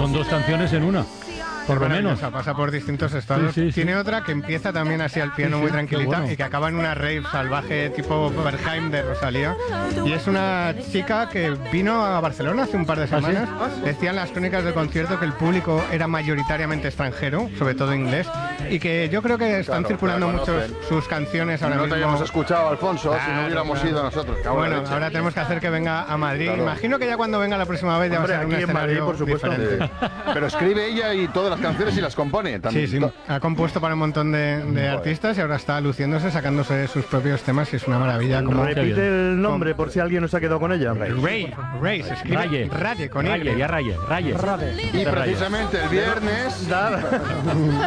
son 2 canciones en una. Por lo menos. Pasa por distintos estados. Sí, sí, Tiene sí. otra que empieza también así al piano muy tranquilita bueno. y que acaba en una rave salvaje tipo Berghain de Rosalía. Y es una chica que vino a Barcelona hace un par de semanas. Decían las crónicas del concierto que el público era mayoritariamente extranjero, sobre todo inglés, y que yo creo que están circulando mucho sus canciones ahora No mismo. te hayamos escuchado, Alfonso, si no hubiéramos ido nosotros. Bueno, ahora tenemos que hacer que venga a Madrid. Claro. Imagino que ya cuando venga la próxima vez ya Hombre, va a ser un aquí en escenario Madrid, por supuesto. diferente. Pero escribe ella y todas las canciones y las compone también. Sí, ha compuesto para un montón de artistas y ahora está luciéndose, sacándose sus propios temas y es una maravilla. Como Repite el nombre por si alguien no se ha quedado con ella. Ray, se escribe Raye con Raye, Y. ya Raye. Y precisamente el viernes